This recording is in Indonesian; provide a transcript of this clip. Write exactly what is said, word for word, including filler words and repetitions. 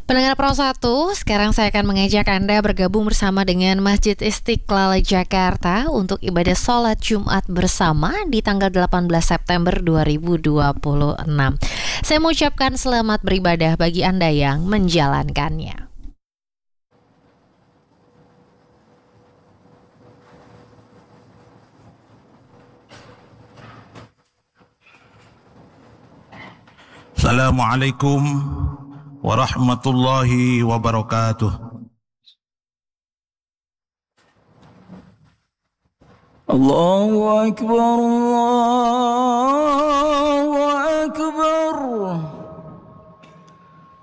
Pendengar Pro satu, sekarang saya akan mengajak Anda bergabung bersama dengan Masjid Istiqlal Jakarta untuk ibadah sholat Jumat bersama di tanggal delapan belas September dua ribu dua puluh enam. Saya mengucapkan selamat beribadah bagi Anda yang menjalankannya. Assalamualaikum warahmatullahi wabarakatuh. Allahu Akbar, Allah